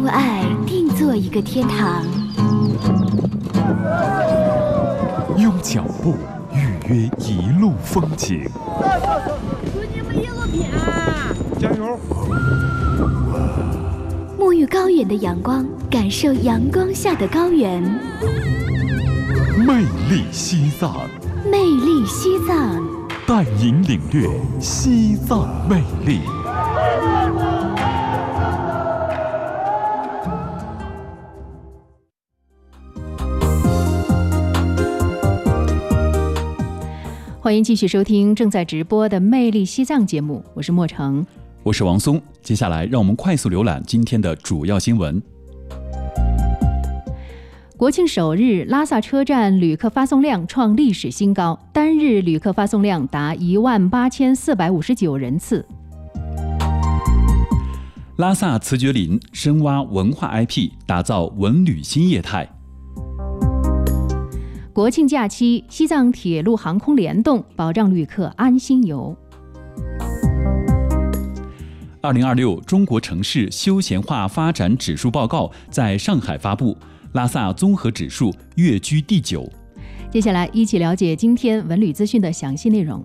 爱定做一个天堂， 用脚步预约一路风景。 祝你们一路平安， 加油！ 沐浴高原的阳光，感受阳光下的高原。 魅力西藏， 魅力西藏， 带您领略西藏魅力。 欢迎继续收听正在直播的《魅力西藏》节目，我是莫成， 我是王松。接下来，让我们快速浏览今天的主要新闻。 国庆首日，拉萨车站旅客发送量创历史新高，单日旅客发送量达18459人次。 拉萨慈觉林深挖文化 IP， 打造文旅新业态。 国庆假期，西藏铁路航空联动，保障旅客安心游。 2026中国城市休闲化发展指数报告在上海发布，拉萨综合指数跃居第9。 接下来一起了解今天文旅资讯的详细内容。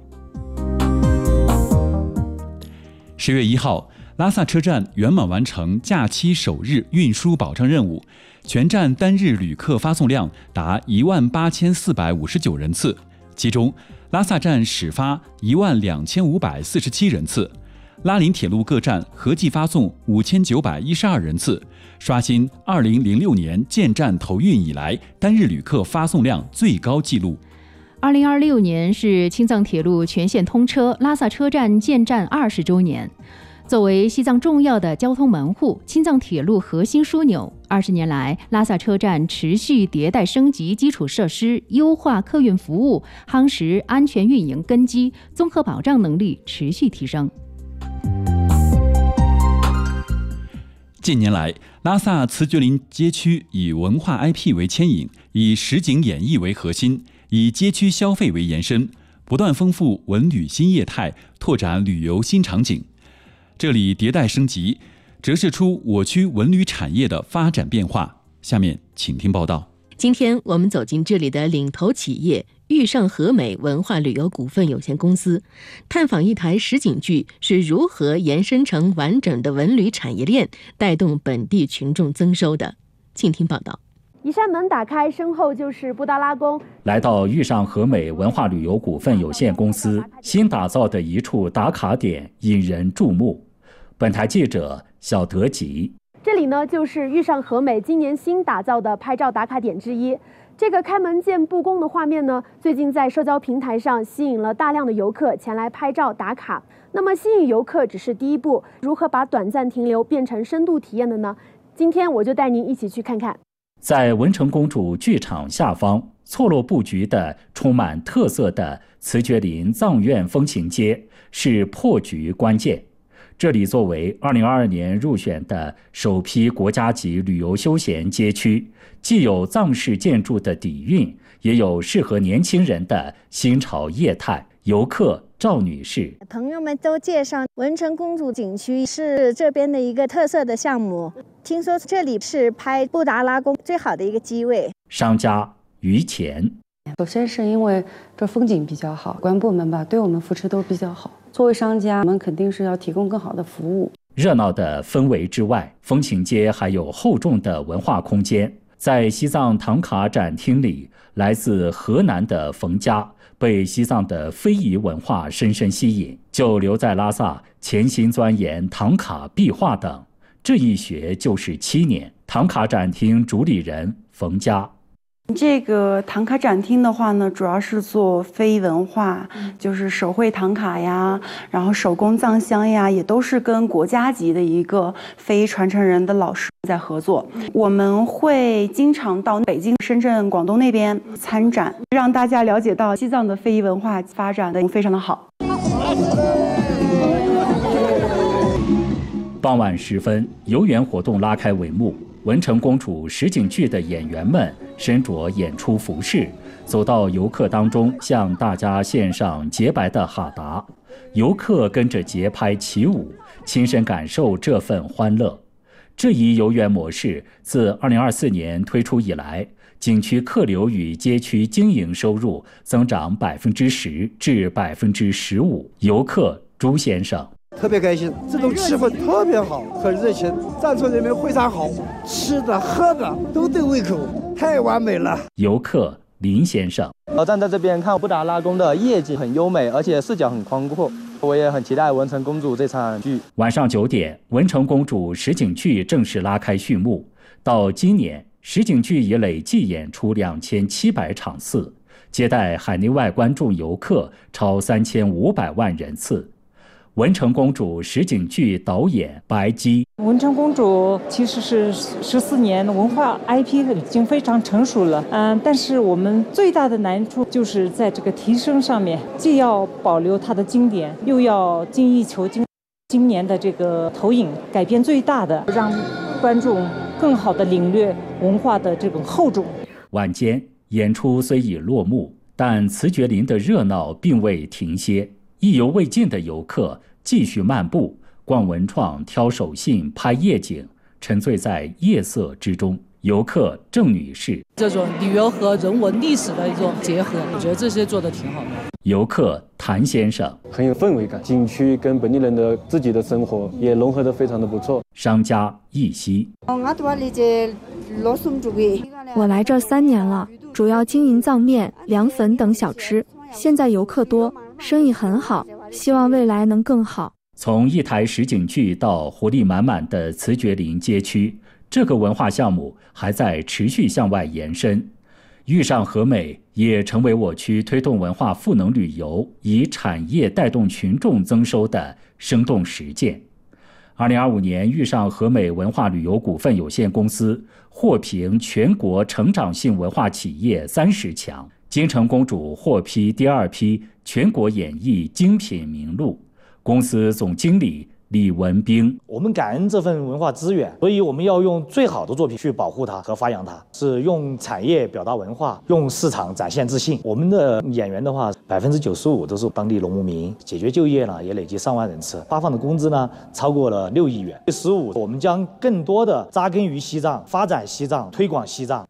10月1号，拉萨车站圆满完成假期首日运输保障任务，全站单日旅客发送量达18459人次，其中拉萨站始发12547人次，拉林铁路各站合计发送5912人次，刷新2006年建站投运以来单日旅客发送量最高纪录。 2026年是青藏铁路全线通车，拉萨车站建站20周年。作为西藏重要的交通门户，青藏铁路核心枢纽，20年来，拉萨车站持续迭代升级基础设施，优化客运服务，夯实安全运营根基，综合保障能力持续提升。 近年来，拉萨慈觉林街区以文化 IP 为牵引，以实景演绎为核心，以街区消费为延伸，不断丰富文旅新业态，拓展旅游新场景。这里迭代升级，折射出我区文旅产业的发展变化。下面请听报道。 今天我们走进这里的领头企业玉上和美文化旅游股份有限公司，探访一台实景剧是如何延伸成完整的文旅产业链，带动本地群众增收的。请听报道。 一扇门打开，身后就是布达拉宫。 来到玉上和美文化旅游股份有限公司新打造的一处打卡点引人注目。本台记者小德吉。 这里呢，就是玉上和美今年新打造的拍照打卡点之一。这个开门见布宫的画面呢，最近在社交平台上吸引了大量的游客前来拍照打卡。那么吸引游客只是第一步，如何把短暂停留变成深度体验的呢？今天我就带您一起去看看。 在文成公主剧场下方，错落布局的充满特色的慈觉林藏院风情街是破局关键。这里作为2022年入选的首批国家级旅游休闲街区，既有藏式建筑的底蕴，也有适合年轻人的新潮业态。游客赵女士， 朋友们都介绍文成公主景区是这边的一个特色的项目，听说这里是拍布达拉宫最好的一个机位。 商家于钱， 首先是因为这风景比较好，管部门吧对我们扶持都比较好，作为商家我们肯定是要提供更好的服务。 热闹的氛围之外，风情街还有厚重的文化空间。在西藏唐卡展厅里，来自河南的冯家被西藏的非遗文化深深吸引，就留在拉萨潜心钻研唐卡壁画等，这一学就是7年。唐卡展厅主理人冯家， 这个唐卡展厅的话呢，主要是做非遗文化，就是手绘唐卡呀，然后手工藏香呀，也都是跟国家级的一个非遗传承人的老师在合作。我们会经常到北京、深圳、广东那边参展，让大家了解到西藏的非遗文化发展的非常的好。 傍晚时分，游园活动拉开帷幕。文成公主实景剧的演员们身着演出服饰，走到游客当中，向大家献上洁白的哈达。游客跟着节拍起舞，亲身感受这份欢乐。 这一游园模式自2024年推出以来，景区客流与街区经营收入增长10%至15%。游客朱先生特别开心，这种气氛特别好，很热情，站村人民非常好，吃的喝的都对胃口，太完美了。 游客林先生， 站在这边看布达拉宫的夜景很优美，而且视角很宽阔，我也很期待文成公主这场剧。 晚上9点，文成公主实景剧正式拉开序幕。到今年，实景剧已累计演出2700场次，接待海内外观众游客超3500万人次。文成公主实景剧导演白姬， 文成公主其实是14年文化 IP 已经非常成熟了，但是我们最大的难处就是在这个提升上面，既要保留它的经典，又要精益求精。今年的这个投影改变最大的，让观众更好地领略文化的这种厚重。 晚间演出虽已落幕，但慈觉林的热闹并未停歇。意犹未尽的游客继续漫步、逛文创、挑手信、拍夜景，沉醉在夜色之中。游客郑女士， 这种旅游和人文历史的一种结合，我觉得这些做得挺好的。 游客谭先生， 很有氛围感，景区跟本地人的自己的生活也融合得非常的不错。 商家易希， 我来这3年了，主要经营藏面、凉粉等小吃，现在游客多，生意很好，希望未来能更好。 从一台实景剧到活力满满的慈觉林街区，这个文化项目还在持续向外延伸。遇上和美也成为我区推动文化赋能旅游、以产业带动群众增收的生动实践。2025年，遇上和美文化旅游股份有限公司获评全国成长性文化企业30强，金城公主获批第2批全国演艺精品名录。公司总经理李文兵， 我们感恩这份文化资源，所以我们要用最好的作品去保护它和发扬它，是用产业表达文化，用市场展现自信。我们的演员的话，95%都是当地农牧民，解决就业呢也累计上万人次，发放的工资呢超过了6亿元。15，我们将更多的扎根于西藏，发展西藏，推广西藏。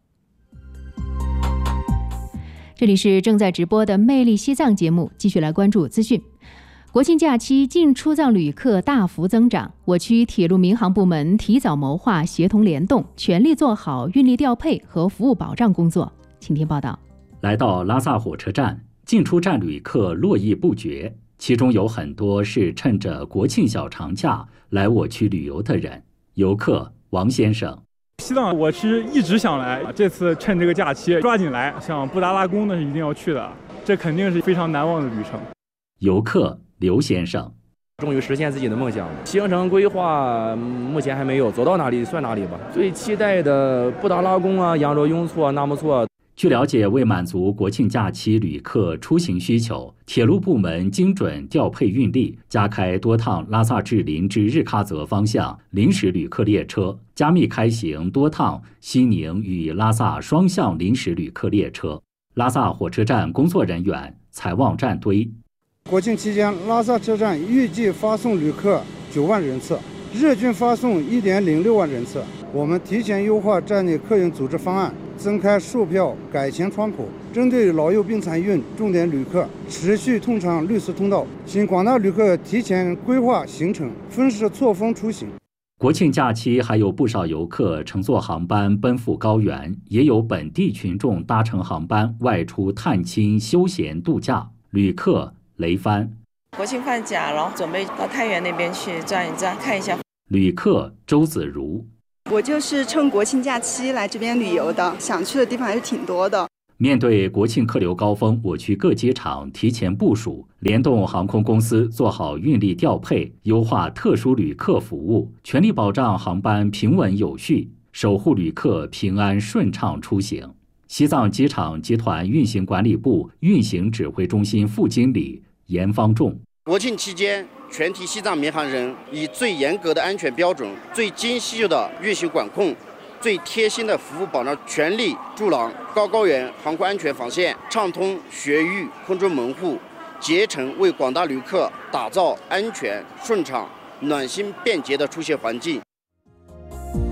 这里是正在直播的《魅力西藏》节目，继续来关注资讯。国庆假期进出藏旅客大幅增长，我区铁路民航部门提早谋划，协同联动，全力做好运力调配和服务保障工作。请听报道。 来到拉萨火车站，进出站旅客络绎不绝，其中有很多是趁着国庆小长假来我区旅游的人。游客王先生， 西藏我其实一直想来，这次趁这个假期抓紧来，像布达拉宫那是一定要去的，这肯定是非常难忘的旅程。 游客刘先生， 终于实现自己的梦想了。行程规划目前还没有，走到哪里算哪里吧。最期待的布达拉宫啊、羊卓雍措、纳木错。 据了解，为满足国庆假期旅客出行需求，铁路部门精准调配运力，加开多趟拉萨至林芝日喀则方向临时旅客列车，加密开行多趟西宁与拉萨双向临时旅客列车。拉萨火车站工作人员财旺站堆。 国庆期间，拉萨车站预计发送旅客9万人次，日均发送1.06万人次。我们提前优化站内客运组织方案，增开售票改签窗口，针对老幼病残孕重点旅客，持续通畅绿色通道，请广大旅客提前规划行程，分时错峰出行。 国庆假期还有不少游客乘坐航班奔赴高原，也有本地群众搭乘航班外出探亲休闲度假。旅客雷帆， 国庆放假，然后准备到太原那边去转一转，看一下。 旅客周子如， 我就是趁国庆假期来这边旅游的，想去的地方还是挺多的。 面对国庆客流高峰，我区各机场提前部署，联动航空公司做好运力调配，优化特殊旅客服务，全力保障航班平稳有序，守护旅客平安顺畅出行。西藏机场集团运行管理部运行指挥中心副经理严方仲， 国庆期间，全体西藏民航人以最严格的安全标准、最精细的运行管控、最贴心的服务保障，全力筑牢高原航空安全防线，畅通学域空中门户，竭诚为广大旅客打造安全、顺畅、暖心、便捷的出行环境。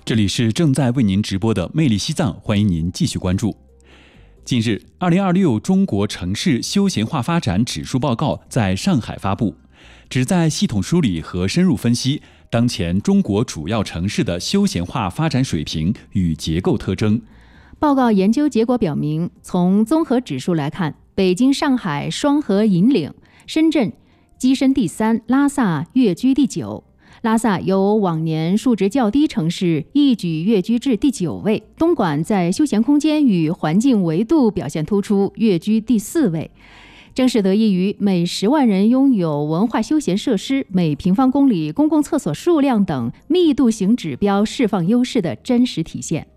这里是正在为您直播的魅力西藏，欢迎您继续关注。近日，2026中国城市休闲化发展指数报告在上海发布，旨在系统梳理和深入分析当前中国主要城市的休闲化发展水平与结构特征。 报告研究结果表明，从综合指数来看，北京、上海双核引领，深圳跻身第3，拉萨跃居第9。拉萨由往年数值较低城市一举跃居至第9位，东莞在休闲空间与环境维度表现突出，跃居第4位。正是得益于每10万人拥有文化休闲设施、每平方公里公共厕所数量等密度型指标释放优势的真实体现。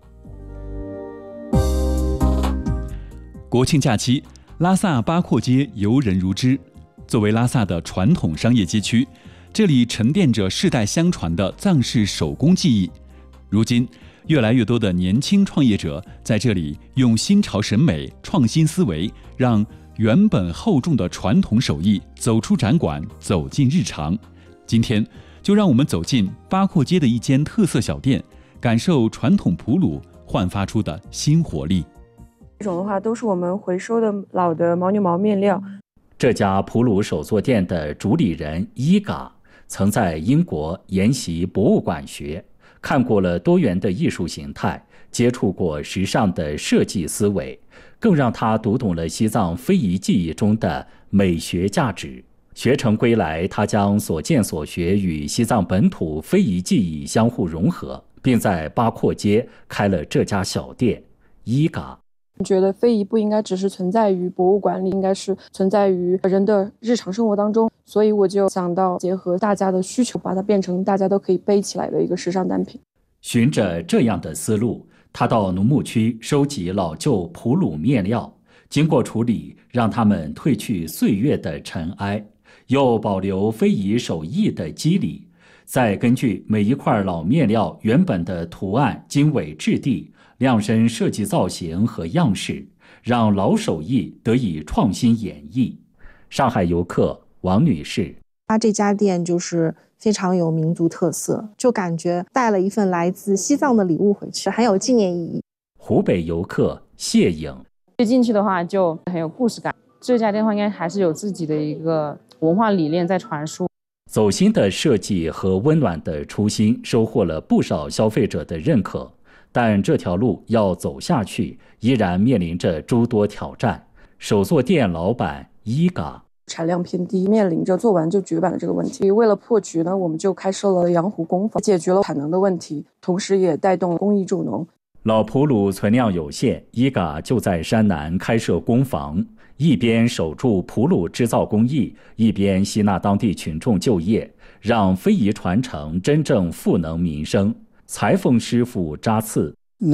国庆假期，拉萨八廓街游人如织。作为拉萨的传统商业街区，这里沉淀着世代相传的藏式手工技艺。如今，越来越多的年轻创业者在这里用新潮审美、创新思维，让原本厚重的传统手艺走出展馆，走进日常。今天，就让我们走进八廓街的一间特色小店，感受传统普鲁焕发出的新活力。 这种的话，都是我们回收的老的牦牛毛面料。 这家普鲁手作店的主理人伊嘎曾在英国研习博物馆学，看过了多元的艺术形态，接触过时尚的设计思维，更让他读懂了西藏非遗技艺中的美学价值。学成归来，他将所见所学与西藏本土非遗技艺相互融合，并在八廓街开了这家小店。伊嘎觉得非遗不应该只是存在于博物馆里，应该是存在于人的日常生活当中，所以我就想到结合大家的需求，把它变成大家都可以背起来的一个时尚单品。 循着这样的思路，他到农牧区收集老旧普鲁面料，经过处理，让它们褪去岁月的尘埃，又保留非遗手艺的肌理，再根据每一块老面料原本的图案经纬质地，量身设计造型和样式，让老手艺得以创新演绎。上海游客王女士， 他这家店就是非常有民族特色，就感觉带了一份来自西藏的礼物回去，很有纪念意义。 湖北游客谢颖， 进去的话就很有故事感，这家店的话应该还是有自己的一个文化理念在传输。 走心的设计和温暖的初心收获了不少消费者的认可，但这条路要走下去，依然面临着诸多挑战。手作店老板伊嘎， 产量偏低，面临着做完就绝版的这个问题。为了破局呢，我们就开设了洋湖工坊，解决了产能的问题，同时也带动了公益助农。 老普鲁存量有限，伊嘎就在山南开设工坊，一边守住普鲁制造工艺，一边吸纳当地群众就业，让非遗传承真正赋能民生。裁缝师傅扎刺，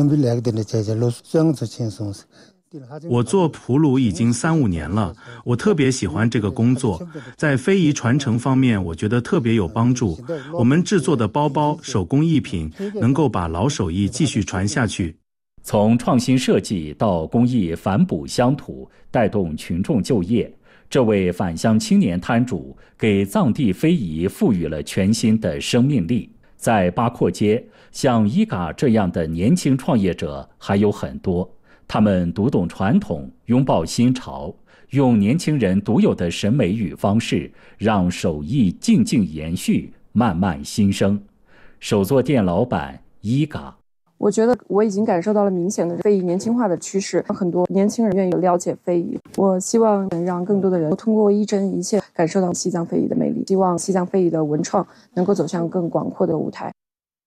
我做普鲁已经3-5年了，我特别喜欢这个工作，在非遗传承方面我觉得特别有帮助。我们制作的包包、手工艺品能够把老手艺继续传下去。 从创新设计到工艺反哺乡土，带动群众就业，这位返乡青年摊主给藏地非遗赋予了全新的生命力。在八廓街，像伊嘎这样的年轻创业者还有很多，他们读懂传统，拥抱新潮，用年轻人独有的审美与方式，让手艺静静延续，慢慢新生。手作店老板伊嘎， 我觉得我已经感受到了明显的非遗年轻化的趋势，很多年轻人愿意了解非遗。我希望能让更多的人通过一针一线感受到西藏非遗的魅力，希望西藏非遗的文创能够走向更广阔的舞台。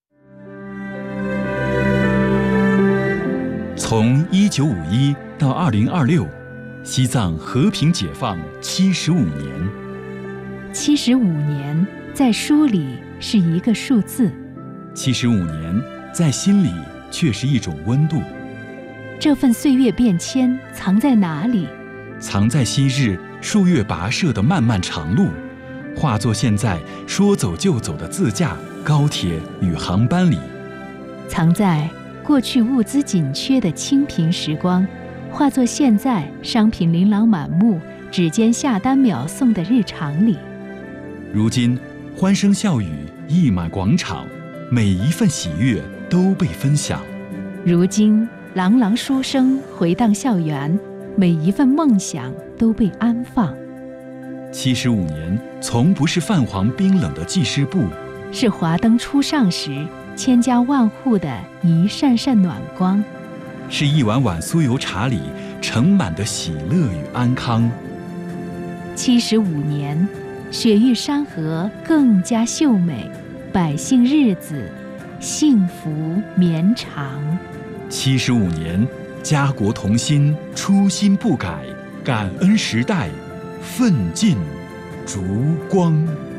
从1951到2026，西藏和平解放75年。 75年在书里是一个数字 ，75年在心里却是一种温度。 这份岁月变迁藏在哪里？ 藏在昔日数月跋涉的漫漫长路，化作现在说走就走的自驾、高铁与航班里。 藏在过去物资紧缺的清贫时光，化作现在商品琳琅满目、指尖下单秒送的日常里。 如今欢声笑语溢满广场，每一份喜悦都被分享。 如今，朗朗书声回荡校园，每一份梦想都被安放。 75年，从不是泛黄冰冷的记事簿， 是华灯初上时千家万户的一扇扇暖光， 是一碗碗酥油茶里盛满的喜乐与安康。 75年，雪域山河更加秀美，百姓日子幸福绵长。 75年，家国同心，初心不改，感恩时代，奋进烛光。